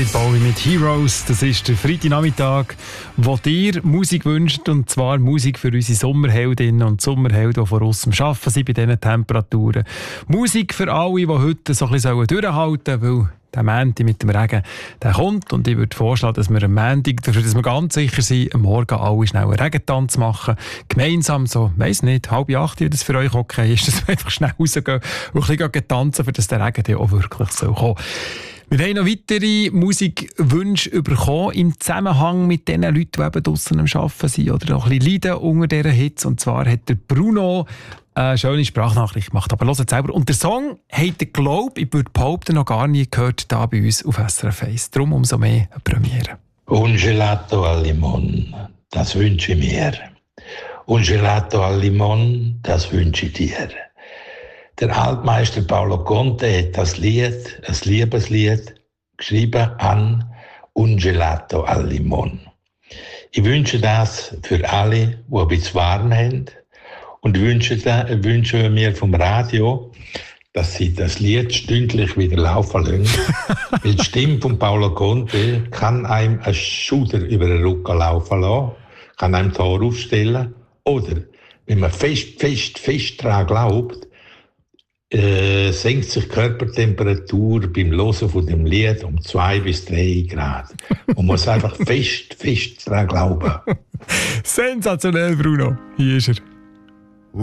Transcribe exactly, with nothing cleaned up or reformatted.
David Bowie mit Heroes. Das ist der Freitagnachmittag, wo dir Musik wünscht, und zwar Musik für unsere Sommerheldinnen und Sommerhelden, die vor uns am Arbeiten sind bei diesen Temperaturen. Musik für alle, die heute so ein bisschen durchhalten sollen, weil der Montag mit dem Regen, der kommt. Und ich würde vorschlagen, dass wir am Montag, dafür, dass wir ganz sicher sind, am Morgen alle schnell einen Regentanz machen. Gemeinsam so, weiss nicht, halb acht, wie das für euch okay ist, dass wir einfach schnell rausgehen und ein bisschen tanzen, für dass der Regen dann auch wirklich so kommt. Wir haben noch weitere Musikwünsche bekommen im Zusammenhang mit den Leuten, die eben draussen am Arbeiten sind oder noch ein bisschen leiden unter dieser Hitze. Und zwar hat der Bruno eine schöne Sprachnachricht gemacht. Aber hört selber. Und der Song hat der Glaube, ich würde behaupten, noch gar nie gehört hier bei uns auf S R F eins. Darum umso mehr eine Premiere. Un gelato al limon, das wünsche ich mir. Un gelato al limon, das wünsche ich dir. Der Altmeister Paolo Conte hat das Lied, ein Liebeslied, geschrieben an Un gelato al limon. Ich wünsche das für alle, die ein bisschen warm haben. Und wünsche, wünsche mir vom Radio, dass sie das Lied stündlich wieder laufen lassen. Weil die Stimme von Paolo Conte kann einem einen Schuder über den Rücken laufen lassen, kann einem Tor aufstellen. Oder, wenn man fest, fest, fest daran glaubt, äh, senkt sich die Körpertemperatur beim Hören von dem Lied um zwei bis drei Grad. Man muss einfach fest, fest daran glauben. Sensationell, Bruno. Hier ist er.